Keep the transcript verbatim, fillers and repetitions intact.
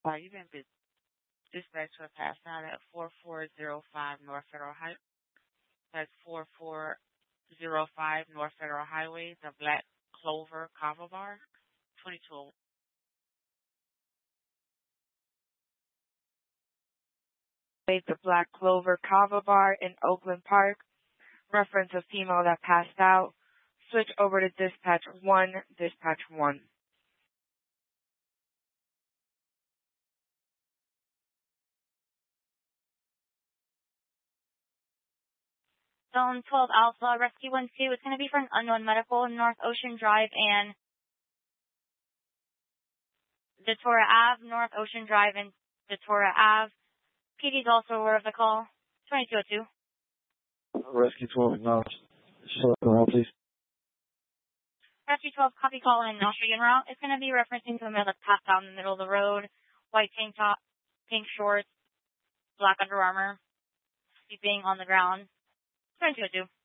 Uh, you've been dis- dispatched to a pass out at four four zero five North Federal Highway. That's four four zero five North Federal Highway, the Black Clover Kava Bar, twenty-two. The Black Clover Kava Bar in Oakland Park. Reference a female that passed out. Switch over to dispatch one, dispatch one. Zone twelve Alpha, Rescue one two. It's going to be for an unknown medical in North Ocean Drive and Datora Ave, North Ocean Drive and Datora Ave. P D is also aware of the call. twenty-two oh two. Rescue twelve, acknowledged. Show up around, please. Rescue twelve, copy call in Australian route. It's going to be referencing to a male that's passed out in the middle of the road. White tank top, pink shorts, black Under Armour, sleeping on the ground. twenty-two oh two.